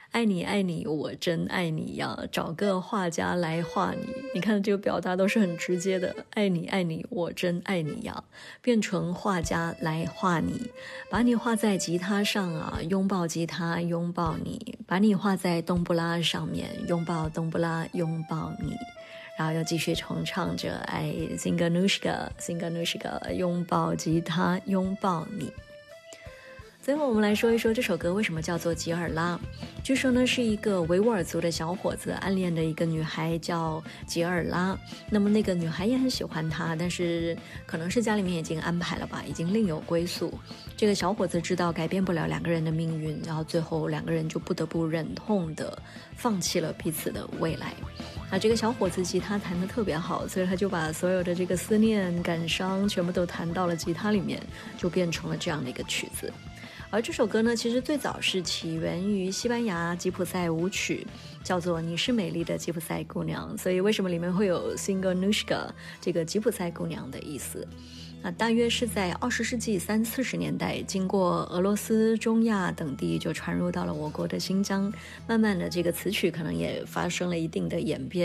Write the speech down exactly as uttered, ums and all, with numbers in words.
爱你爱你我真爱你呀，找个画家来画你。你看这个表达都是很直接的，爱你爱你我真爱你呀，变成画家来画你，把你画在吉他上啊，拥抱吉他拥抱你，把你画在冬不拉上面，拥抱冬不拉拥抱你，然后又继续重唱着爱 Singanushka Singanushka 拥抱吉他拥抱你。最后我们来说一说这首歌为什么叫做吉尔拉。据说呢是一个维吾尔族的小伙子暗恋的一个女孩叫吉尔拉，那么那个女孩也很喜欢他，但是可能是家里面已经安排了吧，已经另有归宿。这个小伙子知道改变不了两个人的命运，然后最后两个人就不得不忍痛的放弃了彼此的未来。啊，这个小伙子吉他弹得特别好，所以他就把所有的这个思念感伤全部都弹到了吉他里面，就变成了这样的一个曲子。而这首歌呢，其实最早是起源于西班牙吉普赛舞曲，叫做你是美丽的吉普赛姑娘，所以为什么里面会有 Singanushka 这个吉普赛姑娘的意思。啊，大约是在二十世纪三四十年代，经过俄罗斯、中亚等地，就传入到了我国的新疆。慢慢的，这个词曲可能也发生了一定的演变。